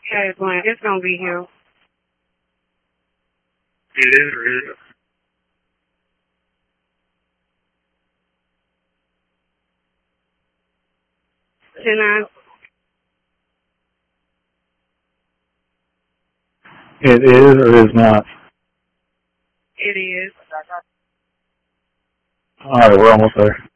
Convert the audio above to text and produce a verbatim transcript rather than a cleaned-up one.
Hey, Glenn, it's gonna be him. It is or is it? Can I? It is or is not? It is. All right, we're almost there.